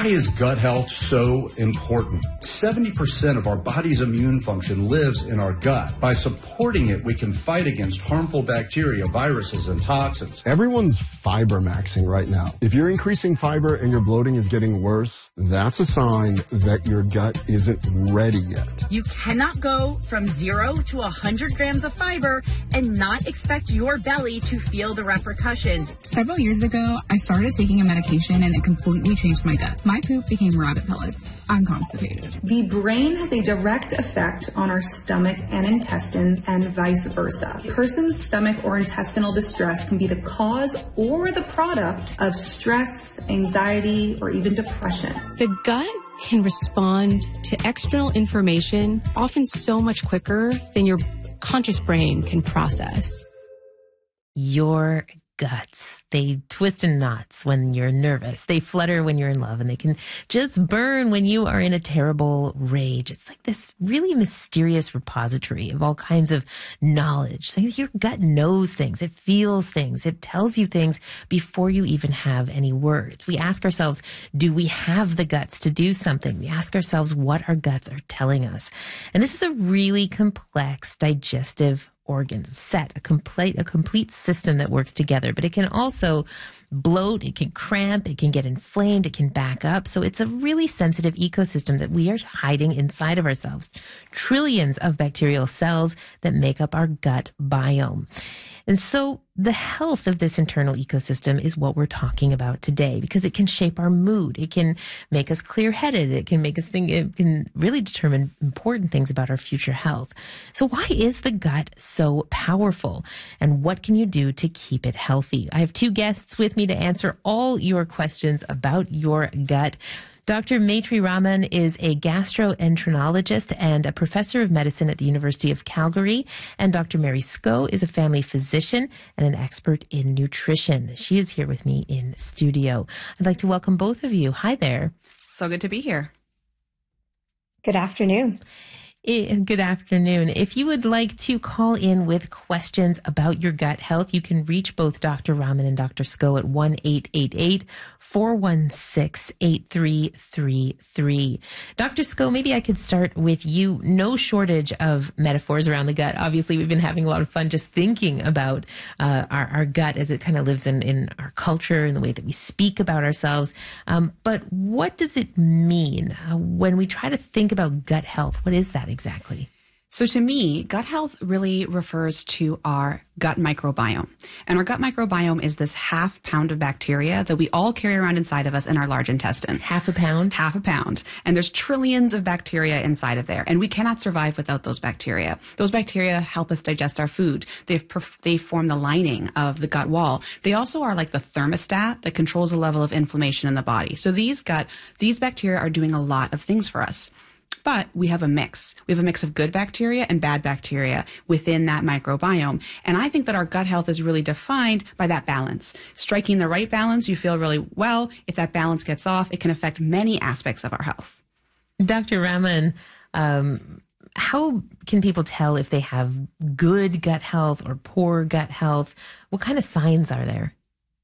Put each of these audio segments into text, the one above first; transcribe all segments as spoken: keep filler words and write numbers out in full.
Why is gut health so important? seventy percent of our body's immune function lives in our gut. By supporting it, we can fight against harmful bacteria, viruses, and toxins. Everyone's fiber maxing right now. If you're increasing fiber and your bloating is getting worse, that's a sign that your gut isn't ready yet. You cannot go from zero to one hundred grams of fiber and not expect your belly to feel the repercussions. Several years ago, I started taking a medication and it completely changed my gut. My poop became rabbit pellets. I'm constipated. The brain has a direct effect on our stomach and intestines and vice versa. A person's stomach or intestinal distress can be the cause or the product of stress, anxiety, or even depression. The gut can respond to external information often so much quicker than your conscious brain can process. Your guts. They twist in knots when you're nervous. They flutter when you're in love, and they can just burn when you are in a terrible rage. It's like this really mysterious repository of all kinds of knowledge. Like your gut knows things. It feels things. It tells you things before you even have any words. We ask ourselves, do we have the guts to do something? We ask ourselves what our guts are telling us. And this is a really complex digestive organs set, a complete a complete system that works together, but it can also bloat, it can cramp, it can get inflamed, it can back up. So it's a really sensitive ecosystem that we are hiding inside of ourselves. Trillions of bacterial cells that make up our gut biome. And so the health of this internal ecosystem is what we're talking about today, because it can shape our mood. It can make us clear-headed. It can make us think, it can really determine important things about our future health. So why is the gut so powerful? And what can you do to keep it healthy? I have two guests with me to answer all your questions about your gut. Doctor Maitri Raman is a gastroenterologist and a professor of medicine at the University of Calgary. And Doctor Mary Scow is a family physician and an expert in nutrition. She is here with me in studio. I'd like to welcome both of you. Hi there. So good to be here. Good afternoon. Good afternoon. If you would like to call in with questions about your gut health, you can reach both Doctor Raman and Doctor Scow at one eight eight eight, four one six, eight three three three. Doctor Scow, maybe I could start with you. No shortage of metaphors around the gut. Obviously, we've been having a lot of fun just thinking about uh, our, our gut as it kind of lives in, in our culture and the way that we speak about ourselves. Um, but what does it mean uh, when we try to think about gut health? What is that exactly? So to me, gut health really refers to our gut microbiome. And our gut microbiome is this half pound of bacteria that we all carry around inside of us in our large intestine. Half a pound? Half a pound. And there's trillions of bacteria inside of there. And we cannot survive without those bacteria. Those bacteria help us digest our food. They they form the lining of the gut wall. They also are like the thermostat that controls the level of inflammation in the body. So these gut, these bacteria are doing a lot of things for us. But we have a mix. We have a mix of good bacteria and bad bacteria within that microbiome. And I think that our gut health is really defined by that balance. Striking the right balance, you feel really well. If that balance gets off, it can affect many aspects of our health. Doctor Raman, um, how can people tell if they have good gut health or poor gut health? What kind of signs are there?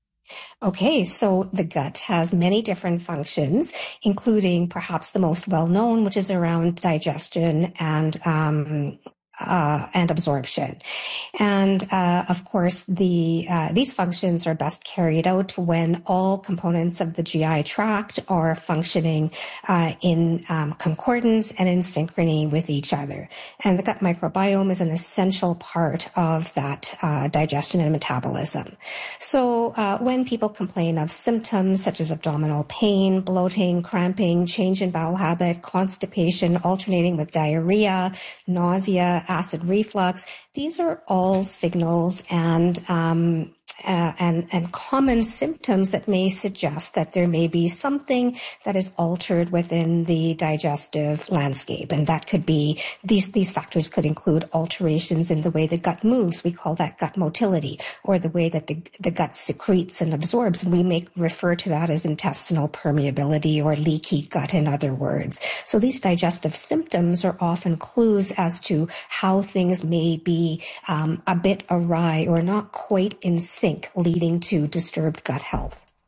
Okay, so the gut has many different functions, including perhaps the most well-known, which is around digestion and um, uh, and absorption. And uh, of course, the uh, these functions are best carried out when all components of the G I tract are functioning uh, in um, concordance and in synchrony with each other. And the gut microbiome is an essential part of that uh, digestion and metabolism. So uh, when people complain of symptoms such as abdominal pain, bloating, cramping, change in bowel habit, constipation alternating with diarrhea, nausea, acid reflux, these are all signals and um, Uh, and, and common symptoms that may suggest that there may be something that is altered within the digestive landscape. And that could be, these, these factors could include alterations in the way the gut moves. We call that gut motility, or the way that the, the gut secretes and absorbs. And we may refer to that as intestinal permeability or leaky gut, in other words. So these digestive symptoms are often clues as to how things may be um, a bit awry or not quite in sync, leading to disturbed gut health.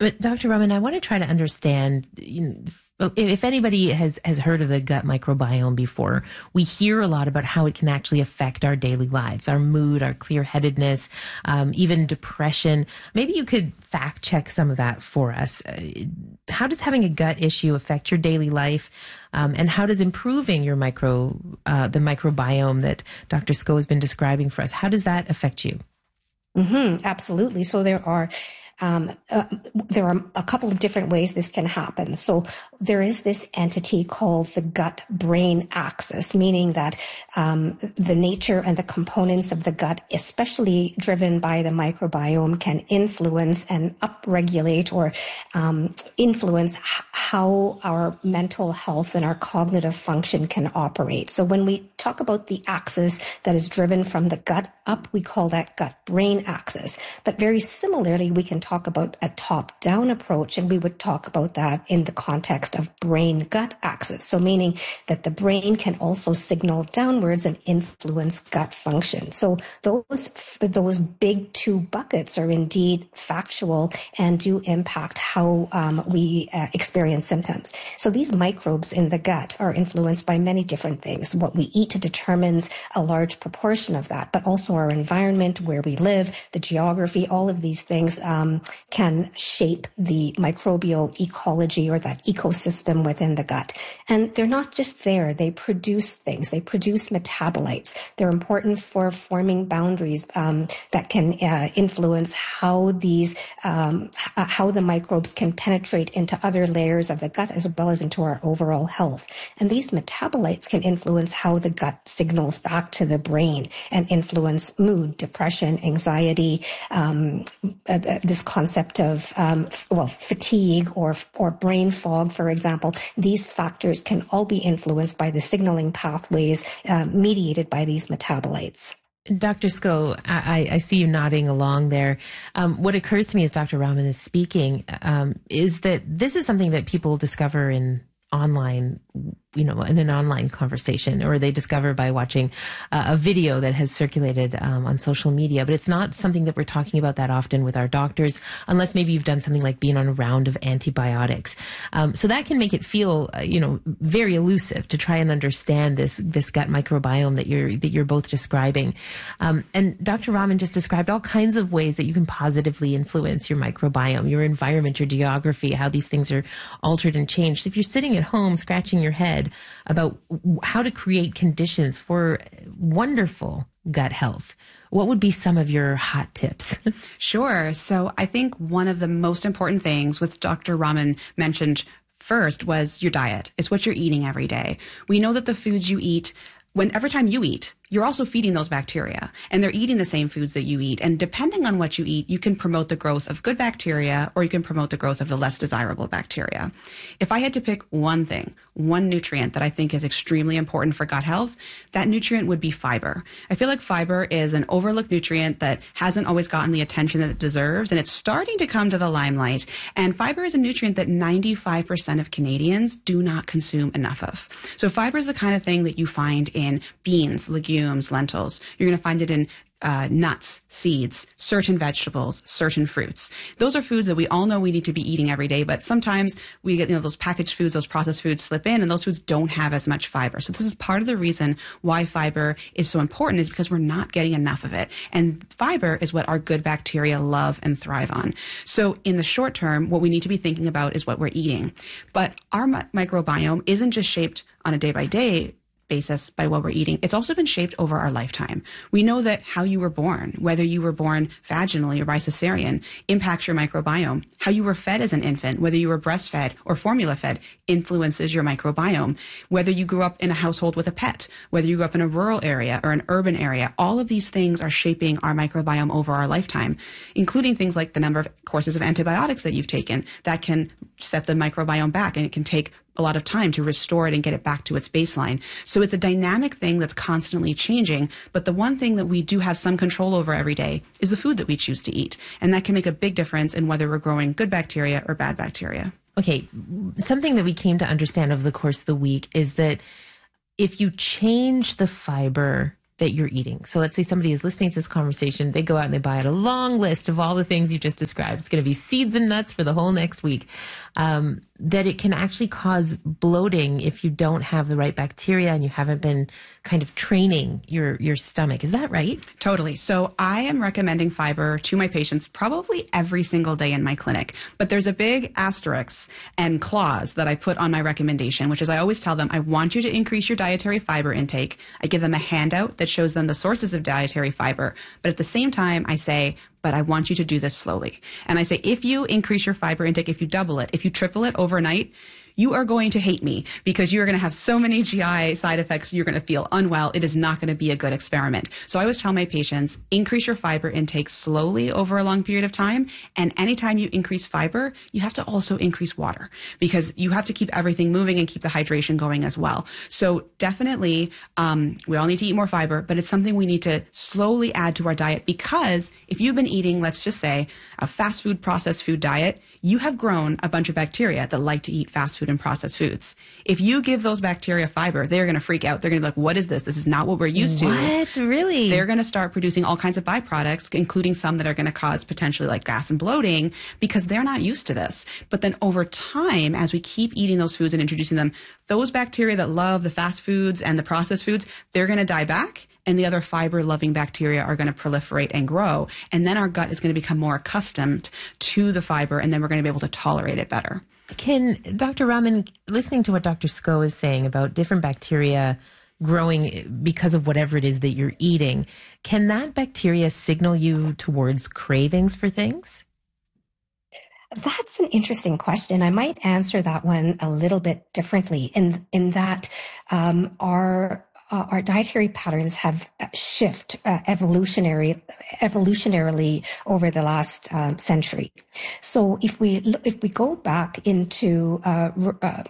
But Doctor Rahman, I want to try to understand, you know, if anybody has, has heard of the gut microbiome before, we hear a lot about how it can actually affect our daily lives, our mood, our clear-headedness, um, even depression. Maybe you could fact check some of that for us. Uh, how does having a gut issue affect your daily life? Um, and how does improving your micro, uh, the microbiome that Doctor Sko has been describing for us, how does that affect you? Mm-hmm, absolutely. So there are Um, uh, there are a couple of different ways this can happen. So there is this entity called the gut-brain axis, meaning that um, the nature and the components of the gut, especially driven by the microbiome, can influence and upregulate or um, influence h- how our mental health and our cognitive function can operate. So when we talk about the axis that is driven from the gut up, we call that gut-brain axis. But very similarly, we can talk talk about a top-down approach, and we would talk about that in the context of brain-gut axis. So meaning that the brain can also signal downwards and influence gut function. So those, those big two buckets are indeed factual and do impact how um, we uh, experience symptoms. So these microbes in the gut are influenced by many different things. What we eat determines a large proportion of that, but also our environment, where we live, the geography, all of these things um, can shape the microbial ecology or that ecosystem within the gut. And they're not just there. They produce things. They produce metabolites. They're important for forming boundaries um, that can uh, influence how these, um, h- how the microbes can penetrate into other layers of the gut as well as into our overall health. And these metabolites can influence how the gut signals back to the brain and influence mood, depression, anxiety, um, uh, this concept of, um, f- well, fatigue or, or brain fog, for example. These factors can all be influenced by the signaling pathways uh, mediated by these metabolites. Doctor Sko, I, I see you nodding along there. Um, what occurs to me as Doctor Rahman is speaking um, is that this is something that people discover in online, you know, in an online conversation, or they discover by watching uh, a video that has circulated um, on social media. But it's not something that we're talking about that often with our doctors, unless maybe you've done something like being on a round of antibiotics. Um, so that can make it feel, uh, you know, very elusive to try and understand this this gut microbiome that you're that you're both describing. Um, and Doctor Rahman just described all kinds of ways that you can positively influence your microbiome, your environment, your geography, how these things are altered and changed. So if you're sitting at home scratching your head about how to create conditions for wonderful gut health, what would be some of your hot tips? Sure. So I think one of the most important things, which Doctor Rahman mentioned first, was your diet. It's what you're eating every day. We know that the foods you eat, when every time you eat, you're also feeding those bacteria, and they're eating the same foods that you eat. And depending on what you eat, you can promote the growth of good bacteria, or you can promote the growth of the less desirable bacteria. If I had to pick one thing, one nutrient that I think is extremely important for gut health, that nutrient would be fiber. I feel like fiber is an overlooked nutrient that hasn't always gotten the attention that it deserves, and it's starting to come to the limelight. And fiber is a nutrient that ninety-five percent of Canadians do not consume enough of. So fiber is the kind of thing that you find in beans, legumes, lentils. You're going to find it in uh, nuts, seeds, certain vegetables, certain fruits. Those are foods that we all know we need to be eating every day, but sometimes we get, you know, those packaged foods, those processed foods slip in, and those foods don't have as much fiber. So this is part of the reason why fiber is so important, is because we're not getting enough of it. And fiber is what our good bacteria love and thrive on. So in the short term, what we need to be thinking about is what we're eating. But our mi- microbiome isn't just shaped on a day-by-day basis by what we're eating. It's also been shaped over our lifetime. We know that how you were born, whether you were born vaginally or by cesarean, impacts your microbiome. How you were fed as an infant, whether you were breastfed or formula fed, influences your microbiome. Whether you grew up in a household with a pet, whether you grew up in a rural area or an urban area, all of these things are shaping our microbiome over our lifetime, including things like the number of courses of antibiotics that you've taken that can set the microbiome back, and it can take a lot of time to restore it and get it back to its baseline. So it's a dynamic thing that's constantly changing. But the one thing that we do have some control over every day is the food that we choose to eat. And that can make a big difference in whether we're growing good bacteria or bad bacteria. Okay. Something that we came to understand over the course of the week is that if you change the fiber that you're eating. So let's say somebody is listening to this conversation, they go out and they buy out a long list of all the things you just described. It's going to be seeds and nuts for the whole next week. Um, that it can actually cause bloating if you don't have the right bacteria and you haven't been kind of training your, your stomach. Is that right? Totally. So I am recommending fiber to my patients probably every single day in my clinic. But there's a big asterisk and clause that I put on my recommendation, which is I always tell them, I want you to increase your dietary fiber intake. I give them a handout that shows them the sources of dietary fiber. But at the same time, I say, but I want you to do this slowly. And I say, if you increase your fiber intake, if you double it, if you triple it overnight, you are going to hate me because you're going to have so many G I side effects. You're going to feel unwell. It is not going to be a good experiment. So I always tell my patients, increase your fiber intake slowly over a long period of time. And anytime you increase fiber, you have to also increase water because you have to keep everything moving and keep the hydration going as well. So definitely, um, we all need to eat more fiber, but it's something we need to slowly add to our diet because if you've been eating, let's just say, a fast food, processed food diet, you have grown a bunch of bacteria that like to eat fast food and processed foods. If you give those bacteria fiber, they're going to freak out. They're going to be like, what is this? This is not what we're used to. What? Really? They're going to start producing all kinds of byproducts, including some that are going to cause potentially like gas and bloating because they're not used to this. But then over time, as we keep eating those foods and introducing them, those bacteria that love the fast foods and the processed foods, they're going to die back. And the other fiber-loving bacteria are going to proliferate and grow. And then our gut is going to become more accustomed to the fiber, and then we're going to be able to tolerate it better. Can Doctor Rahman, listening to what Doctor Sko is saying about different bacteria growing because of whatever it is that you're eating, can that bacteria signal you towards cravings for things? That's an interesting question. I might answer that one a little bit differently in, in that um, our Uh, our dietary patterns have shift uh, evolutionary, evolutionarily over the last um, century. So if we if we go back into uh, uh,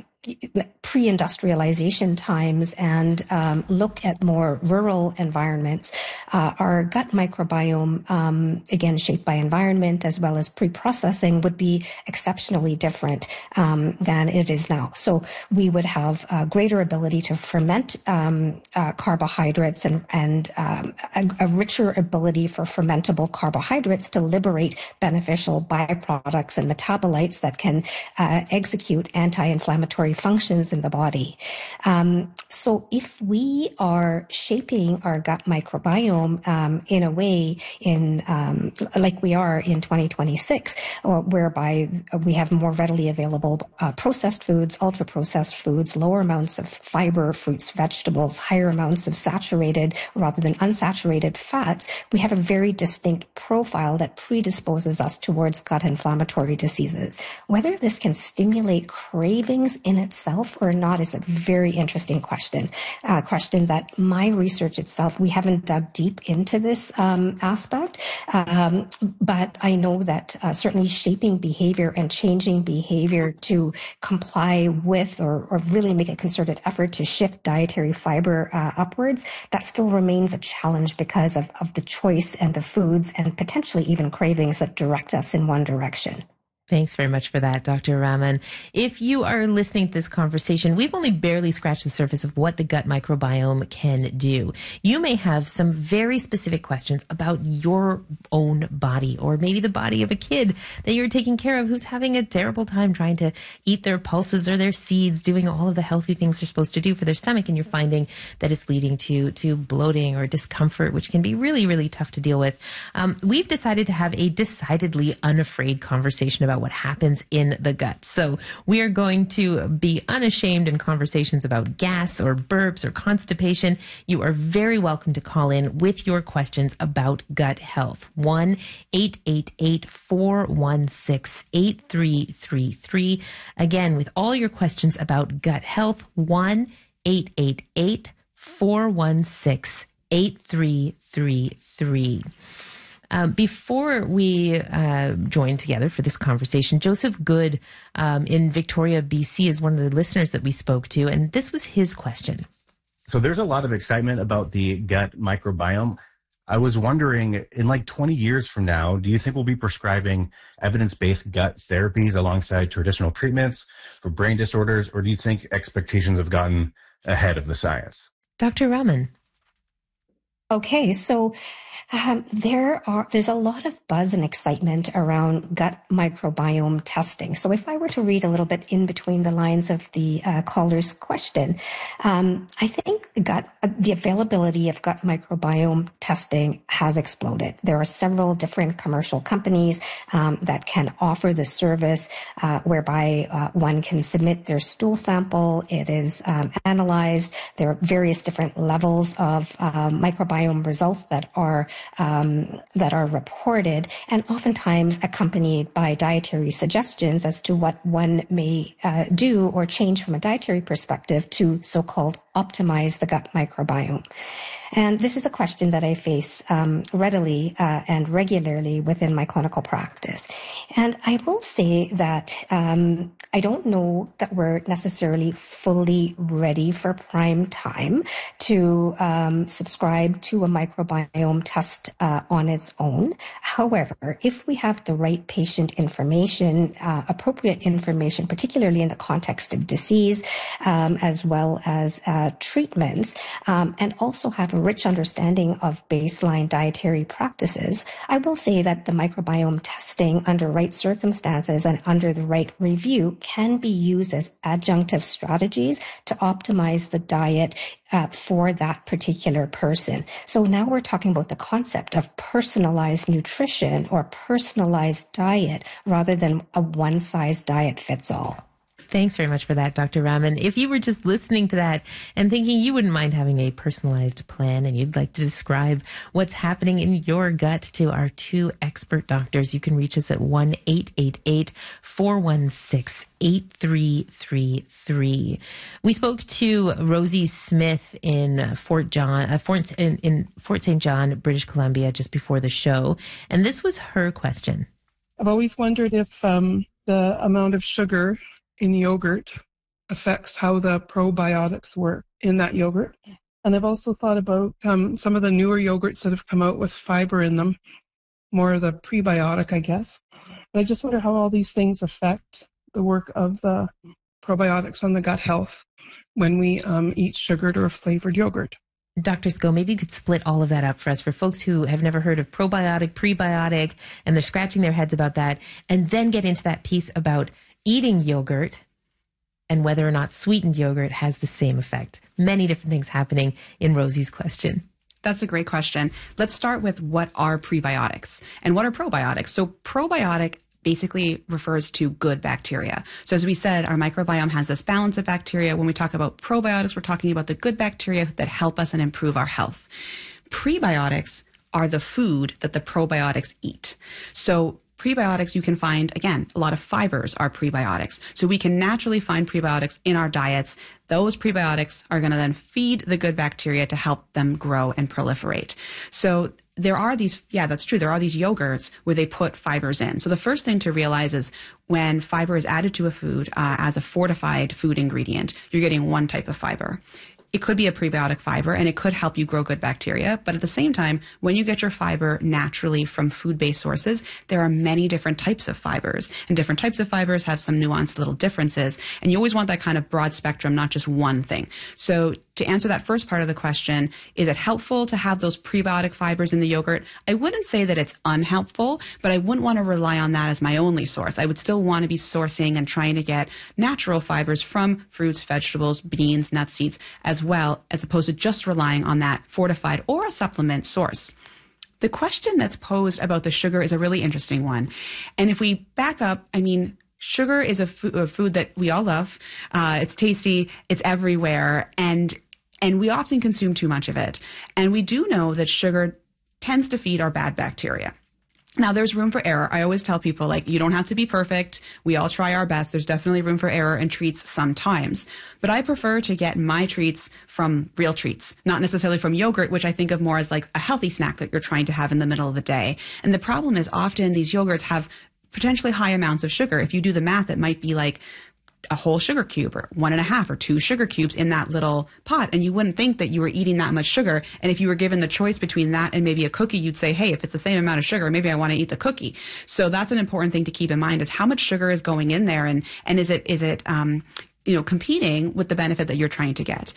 pre-industrialization times and um, look at more rural environments, uh, our gut microbiome, um, again shaped by environment as well as pre-processing, would be exceptionally different um, than it is now. So we would have a greater ability to ferment um, uh, carbohydrates and, and um, a, a richer ability for fermentable carbohydrates to liberate beneficial byproducts and metabolites that can uh, execute anti-inflammatory functions in the body. Um, so if we are shaping our gut microbiome um, in a way in um, like we are in twenty twenty-six, or whereby we have more readily available uh, processed foods, ultra-processed foods, lower amounts of fiber, fruits, vegetables, higher amounts of saturated rather than unsaturated fats, we have a very distinct profile that predisposes us towards gut inflammatory diseases. Whether this can stimulate cravings in itself or not is a very interesting question. Uh, question that my research itself, we haven't dug deep into this um, aspect, um, but I know that uh, certainly shaping behavior and changing behavior to comply with or, or really make a concerted effort to shift dietary fiber uh, upwards, that still remains a challenge because of, of the choice and the foods and potentially even cravings that direct us in one direction. Thanks very much for that, Doctor Rahman. If you are listening to this conversation, we've only barely scratched the surface of what the gut microbiome can do. You may have some very specific questions about your own body, or maybe the body of a kid that you're taking care of who's having a terrible time trying to eat their pulses or their seeds, doing all of the healthy things they're supposed to do for their stomach, and you're finding that it's leading to, to bloating or discomfort, which can be really, really tough to deal with. Um, we've decided to have a decidedly unafraid conversation about what happens in the gut. So we are going to be unashamed in conversations about gas or burps or constipation. You are very welcome to call in with your questions about gut health. one eight eight eight, four one six, eight three three three. Again, with all your questions about gut health, one eight eight eight, four one six, eight three three three. Um, before we uh, join together for this conversation, Joseph Good um, in Victoria, B C is one of the listeners that we spoke to, and this was his question. So there's a lot of excitement about the gut microbiome. I was wondering, in like twenty years from now, do you think we'll be prescribing evidence-based gut therapies alongside traditional treatments for brain disorders, or do you think expectations have gotten ahead of the science? Doctor Rahman. Okay, so um, there are there's a lot of buzz and excitement around gut microbiome testing. So if I were to read a little bit in between the lines of the uh, caller's question, um, I think the gut uh, the availability of gut microbiome testing has exploded. There are several different commercial companies um, that can offer the service, uh, whereby uh, one can submit their stool sample. It is um, analyzed. There are various different levels of um, microbiome results that are Um, that are reported, and oftentimes accompanied by dietary suggestions as to what one may uh, do or change from a dietary perspective to so-called optimize the gut microbiome. And this is a question that I face um, readily uh, and regularly within my clinical practice. And I will say that um, I don't know that we're necessarily fully ready for prime time to um, subscribe to a microbiome test uh, on its own. However, if we have the right patient information, uh, appropriate information, particularly in the context of disease, um, as well as uh, treatments, um, and also have a rich understanding of baseline dietary practices, I will say that the microbiome testing under right circumstances and under the right review can be used as adjunctive strategies to optimize the diet uh, for that particular person. So now we're talking about the concept of personalized nutrition or personalized diet rather than a one-size diet fits all. Thanks very much for that, Doctor Raman. If you were just listening to that and thinking you wouldn't mind having a personalized plan and you'd like to describe what's happening in your gut to our two expert doctors, you can reach us at one eight eight eight, four one six, eight three three three. We spoke to Rosie Smith in Fort John, uh, Fort, in, in Fort Saint John, British Columbia, just before the show. And this was her question. I've always wondered if um, the amount of sugar in yogurt affects how the probiotics work in that yogurt. And I've also thought about um, some of the newer yogurts that have come out with fiber in them, more of the prebiotic, I guess. But I just wonder how all these things affect the work of the probiotics on the gut health when we um, eat sugared or flavored yogurt. Doctor Sko, maybe you could split all of that up for us for folks who have never heard of probiotic, prebiotic, and they're scratching their heads about that, and then get into that piece about eating yogurt and whether or not sweetened yogurt has the same effect. Many different things happening in Rosie's question. That's a great question. Let's start with what are prebiotics and what are probiotics. So probiotic basically refers to good bacteria. So as we said, our microbiome has this balance of bacteria. When we talk about probiotics, we're talking about the good bacteria that help us and improve our health. Prebiotics are the food that the probiotics eat. So prebiotics, you can find, again, a lot of fibers are prebiotics. So we can naturally find prebiotics in our diets. Those prebiotics are going to then feed the good bacteria to help them grow and proliferate. So there are these, yeah, that's true. There are these yogurts where they put fibers in. So the first thing to realize is when fiber is added to a food uh, as a fortified food ingredient, you're getting one type of fiber. It could be a prebiotic fiber and it could help you grow good bacteria. But at the same time, when you get your fiber naturally from food-based sources, there are many different types of fibers, and different types of fibers have some nuanced little differences. And you always want that kind of broad spectrum, not just one thing. So to answer that first part of the question, is it helpful to have those prebiotic fibers in the yogurt? I wouldn't say that it's unhelpful, but I wouldn't want to rely on that as my only source. I would still want to be sourcing and trying to get natural fibers from fruits, vegetables, beans, nuts, seeds, as well, as opposed to just relying on that fortified or a supplement source. The question that's posed about the sugar is a really interesting one. And if we back up, I mean, sugar is a, fo- a food that we all love. Uh, it's tasty. It's everywhere. And and we often consume too much of it. And we do know that sugar tends to feed our bad bacteria. Now, there's room for error. I always tell people, like, you don't have to be perfect. We all try our best. There's definitely room for error in treats sometimes. But I prefer to get my treats from real treats, not necessarily from yogurt, which I think of more as like a healthy snack that you're trying to have in the middle of the day. And the problem is often these yogurts have potentially high amounts of sugar. If you do the math, it might be like a whole sugar cube or one and a half or two sugar cubes in that little pot. And you wouldn't think that you were eating that much sugar. And if you were given the choice between that and maybe a cookie, you'd say, hey, if it's the same amount of sugar, maybe I want to eat the cookie. So that's an important thing to keep in mind, is how much sugar is going in there. And, and is it, is it, um, you know, competing with the benefit that you're trying to get.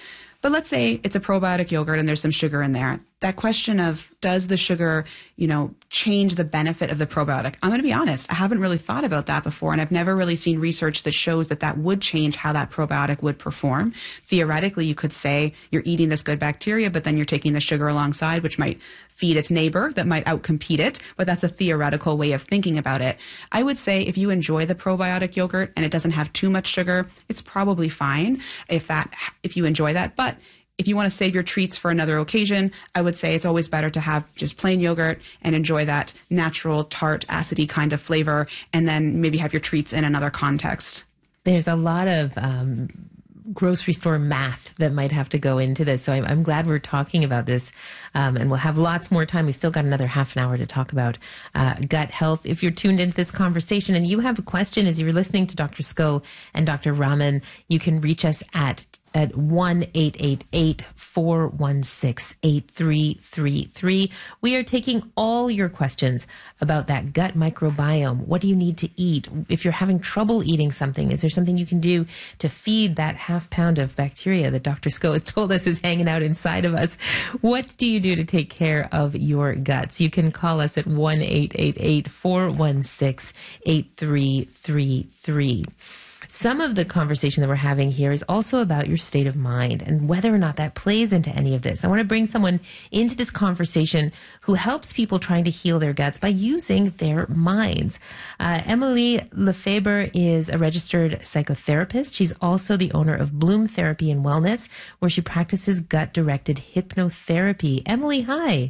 But let's say it's a probiotic yogurt and there's some sugar in there. That question of does the sugar, you know, change the benefit of the probiotic? I'm going to be honest, I haven't really thought about that before, and I've never really seen research that shows that that would change how that probiotic would perform. Theoretically, you could say you're eating this good bacteria, but then you're taking the sugar alongside, which might feed its neighbor, that might outcompete it, but that's a theoretical way of thinking about it. I would say if you enjoy the probiotic yogurt and it doesn't have too much sugar, it's probably fine if that if you enjoy that. But if you want to save your treats for another occasion, I would say it's always better to have just plain yogurt and enjoy that natural, tart, acidy kind of flavor, and then maybe have your treats in another context. There's a lot of um, grocery store math that might have to go into this. So I'm, I'm glad we're talking about this, um, and we'll have lots more time. We still got another half an hour to talk about uh, gut health. If you're tuned into this conversation and you have a question as you're listening to Doctor Sko and Doctor Raman, you can reach us at at one eight eight eight, four one six, eight three three three. We are taking all your questions about that gut microbiome. What do you need to eat? If you're having trouble eating something, is there something you can do to feed that half pound of bacteria that Doctor Sko has told us is hanging out inside of us? What do you do to take care of your guts? You can call us at one eight eight eight, four one six, eight three three three. Some of the conversation that we're having here is also about your state of mind and whether or not that plays into any of this. I want to bring someone into this conversation who helps people trying to heal their guts by using their minds. Uh, Emily Lefebvre is a registered psychotherapist. She's also the owner of Bloom Therapy and Wellness, where she practices gut-directed hypnotherapy. Emily, hi.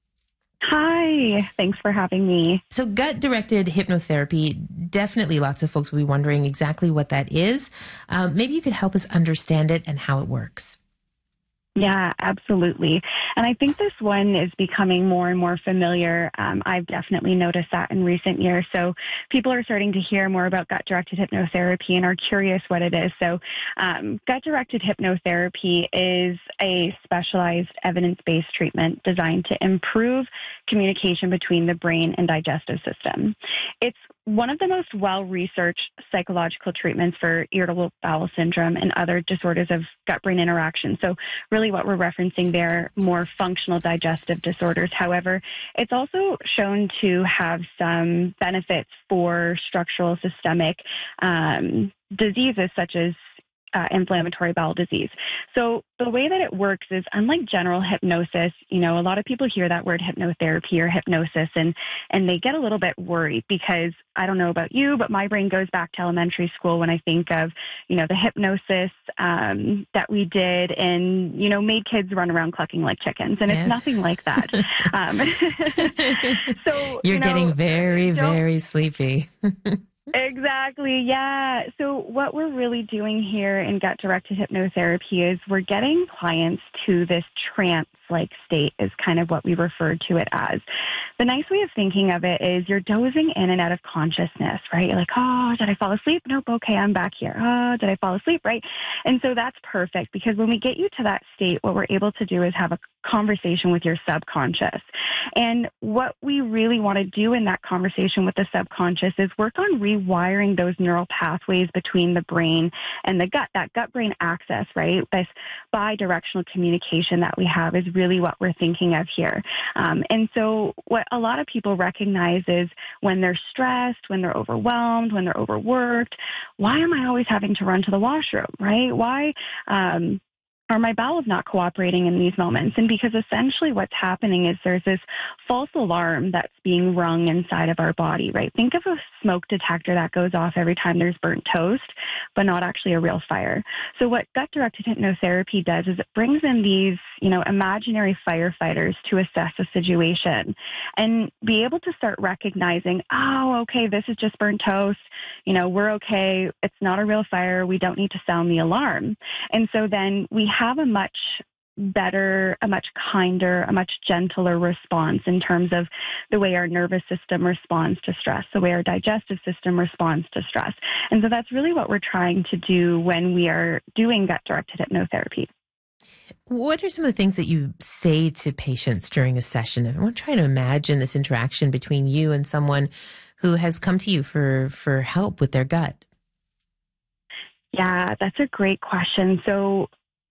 Hi, thanks for having me. So gut-directed hypnotherapy, definitely lots of folks will be wondering exactly what that is. Um, maybe you could help us understand it and how it works. Yeah, absolutely. And I think this one is becoming more and more familiar. Um, I've definitely noticed that in recent years. So people are starting to hear more about gut-directed hypnotherapy and are curious what it is. So um, gut-directed hypnotherapy is a specialized evidence-based treatment designed to improve communication between the brain and digestive system. It's one of the most well-researched psychological treatments for irritable bowel syndrome and other disorders of gut-brain interaction. So really what we're referencing there, more functional digestive disorders. However, it's also shown to have some benefits for structural systemic um, diseases such as Uh, inflammatory bowel disease. So the way that it works is, unlike general hypnosis, you know, a lot of people hear that word hypnotherapy or hypnosis and, and they get a little bit worried because I don't know about you, but my brain goes back to elementary school when I think of, you know, the hypnosis um, that we did and, you know, made kids run around clucking like chickens. And yeah. It's nothing like that. um, so You're you know, getting very, very sleepy. Exactly. Yeah. So what we're really doing here in gut-directed hypnotherapy is we're getting clients to this trance-like state is kind of what we refer to it as. The nice way of thinking of it is you're dozing in and out of consciousness, right? You're like, oh, did I fall asleep? Nope. Okay, I'm back here. Oh, did I fall asleep? Right. And so that's perfect because when we get you to that state, what we're able to do is have a conversation with your subconscious. And what we really want to do in that conversation with the subconscious is work on rewiring those neural pathways between the brain and the gut. That gut-brain axis, right? This bi-directional communication that we have is really what we're thinking of here. Um, and so what a lot of people recognize is when they're stressed, when they're overwhelmed, when they're overworked, why am I always having to run to the washroom, right? Why, um, are my bowels not cooperating in these moments? And because essentially what's happening is there's this false alarm that's being rung inside of our body, right? Think of a smoke detector that goes off every time there's burnt toast, but not actually a real fire. So what gut-directed hypnotherapy does is it brings in these, you know, imaginary firefighters to assess a situation and be able to start recognizing, oh, okay, this is just burnt toast. You know, we're okay. It's not a real fire. We don't need to sound the alarm. And so then we have a much better, a much kinder, a much gentler response in terms of the way our nervous system responds to stress, the way our digestive system responds to stress. And so that's really what we're trying to do when we are doing gut-directed hypnotherapy. What are some of the things that you say to patients during a session? I want to try to imagine this interaction between you and someone who has come to you for, for help with their gut. Yeah, that's a great question. So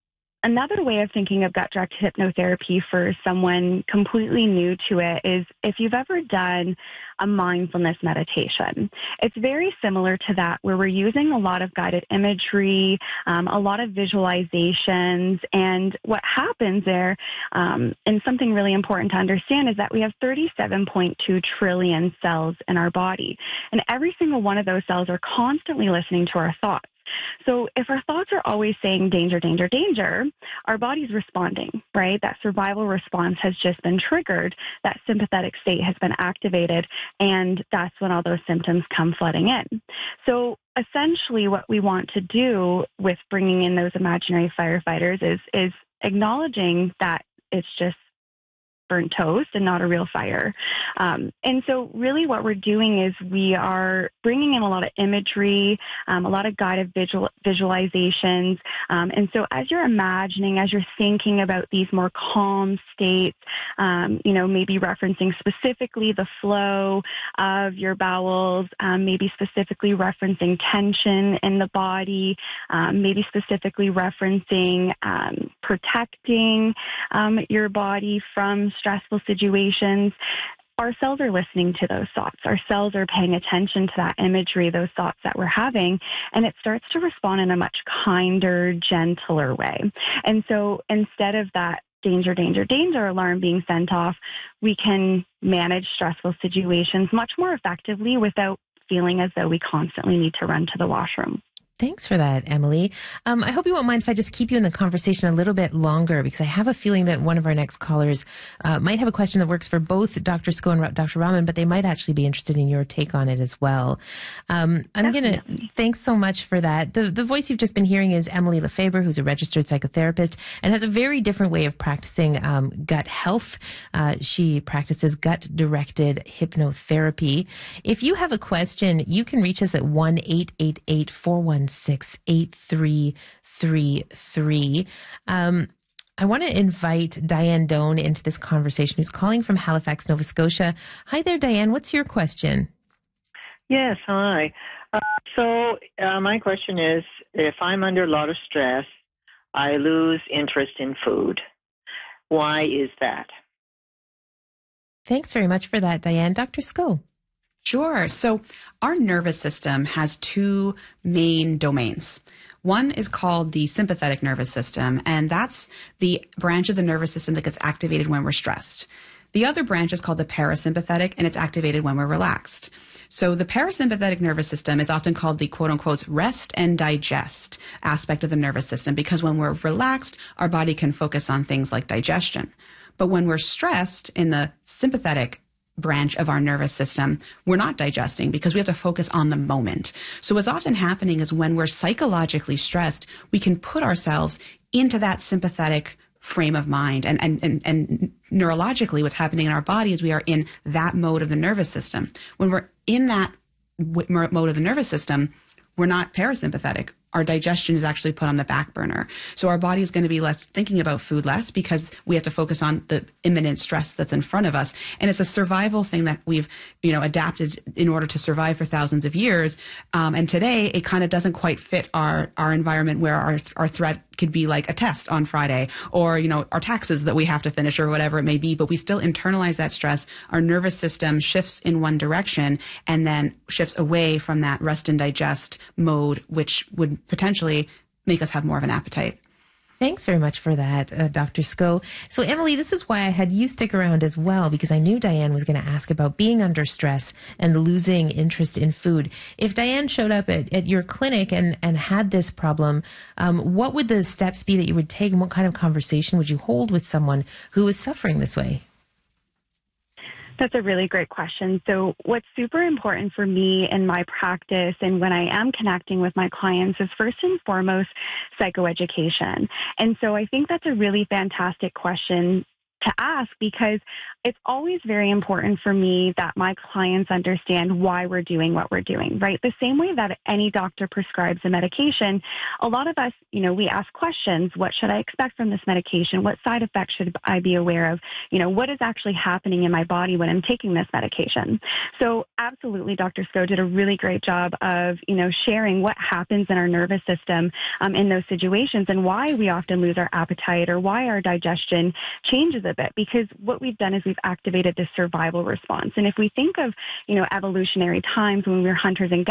another way of thinking of gut-directed hypnotherapy for someone completely new to it is if you've ever done a mindfulness meditation. It's very similar to that, where we're using a lot of guided imagery, um, a lot of visualizations, and what happens there, um, and something really important to understand, is that we have thirty-seven point two trillion cells in our body, and every single one of those cells are constantly listening to our thoughts. So if our thoughts are always saying danger, danger, danger, our body's responding, right? That survival response has just been triggered. That sympathetic state has been activated, and that's when all those symptoms come flooding in. So essentially what we want to do with bringing in those imaginary firefighters is, is acknowledging that it's just burnt toast and not a real fire. Um, and so really what we're doing is we are bringing in a lot of imagery, um, a lot of guided visual, visualizations. Um, and so as you're imagining, as you're thinking about these more calm states, um, you know, maybe referencing specifically the flow of your bowels, um, maybe specifically referencing tension in the body, um, maybe specifically referencing um, protecting um, your body from stressful situations, our cells are listening to those thoughts. Our cells are paying attention to that imagery, those thoughts that we're having, and it starts to respond in a much kinder, gentler way. And so instead of that danger, danger, danger alarm being sent off, we can manage stressful situations much more effectively without feeling as though we constantly need to run to the washroom. Thanks for that, Emily. Um, I hope you won't mind if I just keep you in the conversation a little bit longer, because I have a feeling that one of our next callers uh, might have a question that works for both Doctor Sko and Doctor Rahman, but they might actually be interested in your take on it as well. Um, I'm going to, thanks so much for that. The, the voice you've just been hearing is Emily Lefebvre, who's a registered psychotherapist and has a very different way of practicing um, gut health. Uh, she practices gut-directed hypnotherapy. If you have a question, you can reach us at one eight eight eight, four one six, eight three three three. Um, I want to invite Diane Doan into this conversation, who's calling from Halifax, Nova Scotia. Hi there, Diane. What's your question? Yes, hi. Uh, so uh, my question is, if I'm under a lot of stress, I lose interest in food. Why is that? Thanks very much for that, Diane. Doctor Sko. Sure. So our nervous system has two main domains. One is called the sympathetic nervous system, and that's the branch of the nervous system that gets activated when we're stressed. The other branch is called the parasympathetic, and it's activated when we're relaxed. So the parasympathetic nervous system is often called the quote unquote rest and digest aspect of the nervous system, because when we're relaxed, our body can focus on things like digestion. But when we're stressed in the sympathetic branch of our nervous system, we're not digesting because we have to focus on the moment. So what's often happening is when we're psychologically stressed, we can put ourselves into that sympathetic frame of mind. And, and, and, and neurologically, what's happening in our body is we are in that mode of the nervous system. When we're in that w- mode of the nervous system, we're not parasympathetic. Our digestion is actually put on the back burner. So our body is going to be less thinking about food less because we have to focus on the imminent stress that's in front of us. And it's a survival thing that we've, you know, adapted in order to survive for thousands of years. Um, and today it kind of doesn't quite fit our, our environment where our, our threat could be like a test on Friday, or, you know, our taxes that we have to finish, or whatever it may be, but we still internalize that stress. Our nervous system shifts in one direction and then shifts away from that rest and digest mode, which would potentially make us have more of an appetite. Thanks very much for that, uh, Doctor Sko. So, Emily, this is why I had you stick around as well, because I knew Diane was going to ask about being under stress and losing interest in food. If Diane showed up at, at your clinic and, and had this problem, um, what would the steps be that you would take, and what kind of conversation would you hold with someone who is suffering this way? That's a really great question. So what's super important for me in my practice and when I am connecting with my clients is first and foremost psychoeducation. And so I think that's a really fantastic question to ask, because it's always very important for me that my clients understand why we're doing what we're doing, right? The same way that any doctor prescribes a medication, a lot of us, you know, we ask questions. What should I expect from this medication? What side effects should I be aware of? You know, what is actually happening in my body when I'm taking this medication? So absolutely, Doctor Sko did a really great job of, you know, sharing what happens in our nervous system um, in those situations and why we often lose our appetite or why our digestion changes a bit, because what we've done is we've activated this survival response. And if we think of, you know, evolutionary times when we were hunters and